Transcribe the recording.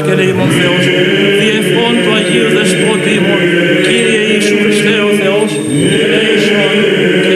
και ελεήμων Θεός, διευχών του Αγίου Δεσπότη ημών, Κύριε Ιησού Χριστέ ο Θεός, ελέησον.